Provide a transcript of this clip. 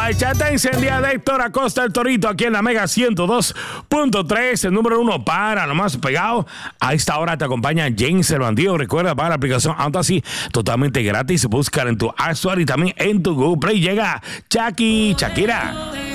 Bachata incendiada de Héctor Acosta el Torito aquí en la Mega 102.3, el número 1 para lo más pegado. A esta hora te acompaña James el Bandido. Recuerda para la aplicación Fantasy totalmente gratis. Búscala en tu App Store y también en tu Google Play. Llega Shakira.